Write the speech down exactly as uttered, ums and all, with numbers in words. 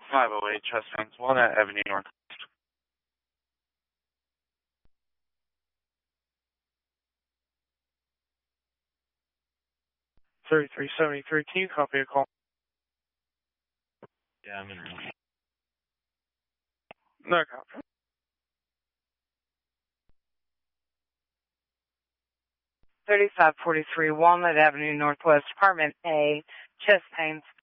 five oh eight Chest Pains, Walnut Avenue North. thirty-three seventy-three, can you copy a call? Yeah, I'm in room. No copy. thirty-five forty-three Walnut Avenue Northwest, Apartment A, Chest Pains.